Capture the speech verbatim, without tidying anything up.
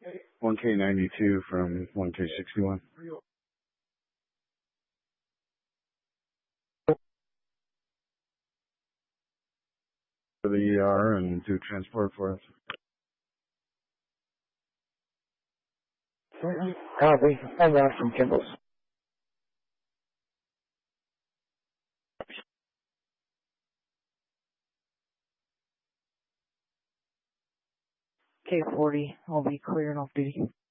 one K ninety-two from one K sixty-one. For the E R and do transport for us. Copy. I'm out from Kimball's. K forty, I'll be clearing off duty.